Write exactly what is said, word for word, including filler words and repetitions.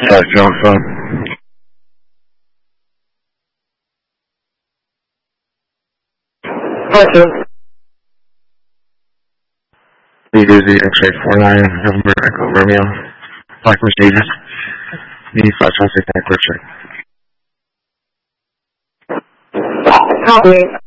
Sorry, you're on the phone. Hi, sir. B D Z X-ray four nine November Echo Romeo. Black Mercedes. Me five five six nine Richard. Copy.